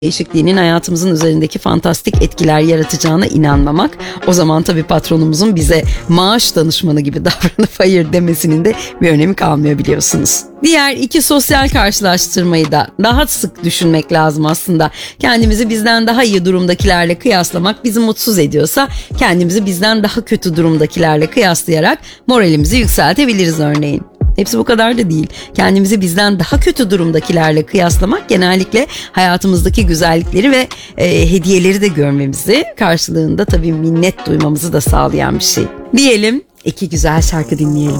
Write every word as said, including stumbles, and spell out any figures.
değişikliğinin hayatımızın üzerindeki fantastik etkiler yaratacağına inanmamak. O zaman tabii patronumuzun bize maaş danışmanı gibi davranıp hayır demesinin de bir önemi kalmıyor, biliyorsunuz. Diğer iki sosyal karşılaştırmayı da daha sık düşünmek lazım aslında. Kendimizi bizden daha iyi durumdakilerle kıyaslamak bizi mutsuz ediyorsa, kendimizi bizden daha kötü durumdakilerle kıyaslayarak moralimizi yükseltebiliriz örneğin. Hepsi bu kadar da değil. Kendimizi bizden daha kötü durumdakilerle kıyaslamak genellikle hayatımızdaki güzellikleri ve e, hediyeleri de görmemizi, karşılığında tabii minnet duymamızı da sağlayan bir şey. Diyelim, iki güzel şarkı dinleyelim.